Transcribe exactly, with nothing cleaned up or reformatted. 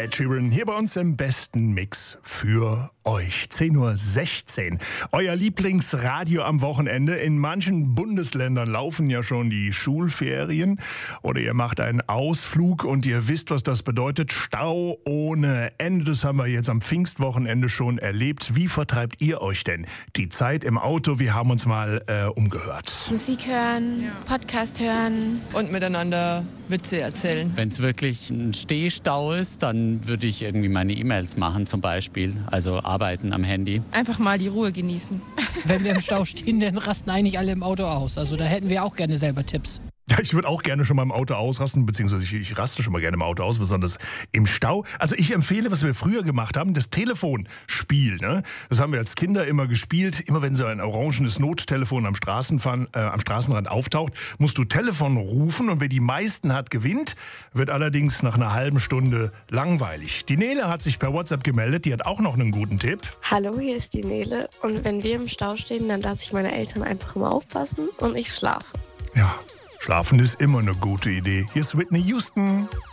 Ed Sheeran hier bei uns im besten Mix für euch. zehn Uhr sechzehn. Euer Lieblingsradio am Wochenende. In manchen Bundesländern laufen ja schon die Schulferien. Oder ihr macht einen Ausflug und ihr wisst, was das bedeutet. Stau ohne Ende. Das haben wir jetzt am Pfingstwochenende schon erlebt. Wie vertreibt ihr euch denn die Zeit im Auto? Wir haben uns mal äh, umgehört. Musik hören, ja. Podcast hören. Und miteinander Witze erzählen. Wenn es wirklich ein Stehstau ist, dann würde ich irgendwie meine E-Mails machen zum Beispiel. Also arbeiten am Handy. Einfach mal die Ruhe genießen. Wenn wir im Stau stehen, dann rasten eigentlich alle im Auto aus. Also da hätten wir auch gerne selber Tipps. Ja, ich würde auch gerne schon mal im Auto ausrasten, beziehungsweise ich, ich raste schon mal gerne im Auto aus, besonders im Stau. Also ich empfehle, was wir früher gemacht haben, das Telefonspiel. Ne? Das haben wir als Kinder immer gespielt. Immer wenn so ein orangenes Nottelefon am, Straßenfan, äh, am Straßenrand auftaucht, musst du Telefon rufen und wer die meisten hat, gewinnt. Wird allerdings nach einer halben Stunde langweilig. Die Nele hat sich per WhatsApp gemeldet, die hat auch noch einen guten Tipp. Hallo, hier ist die Nele und wenn wir im Stau stehen, dann lasse ich meine Eltern einfach immer aufpassen und ich schlafe. Ja. Schlafen ist immer eine gute Idee. Hier ist Whitney Houston.